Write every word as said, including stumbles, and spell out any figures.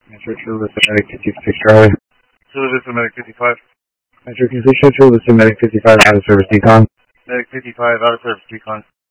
Metro two, listen medic fifty-six Charlie. Two, listen medic fifty-five. Metro Completion two, listen medic fifty-five out of service decon. Medic fifty-five, out of service recon.